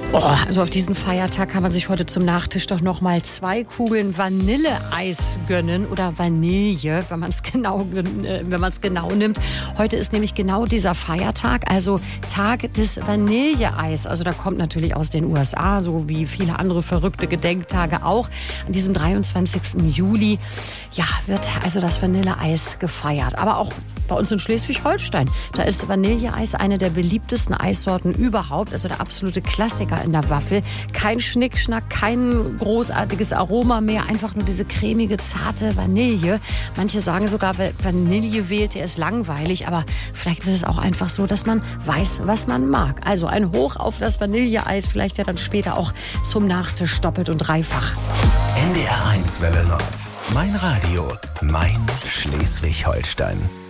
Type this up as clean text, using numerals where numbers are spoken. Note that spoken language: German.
Oh, also auf diesen Feiertag kann man sich heute zum Nachtisch doch noch mal 2 Kugeln Vanilleeis gönnen oder Vanille, wenn man es genau nimmt. Heute ist nämlich genau dieser Feiertag, also Tag des Vanilleeis. Also da kommt natürlich aus den USA, so wie viele andere verrückte Gedenktage auch. An diesem 23. Juli, ja, wird also das Vanilleeis gefeiert. Aber auch bei uns in Schleswig-Holstein, da ist Vanilleeis eine der beliebtesten Eissorten überhaupt, also der absolute Klassiker in der Waffel. Kein Schnickschnack, kein großartiges Aroma mehr, einfach nur diese cremige, zarte Vanille. Manche sagen sogar, wer Vanille wählt, der ist langweilig, aber vielleicht ist es auch einfach so, dass man weiß, was man mag. Also ein Hoch auf das Vanilleeis, vielleicht ja dann später auch zum Nachtisch doppelt und dreifach. NDR 1 Welle Nord. Mein Radio, mein Schleswig-Holstein.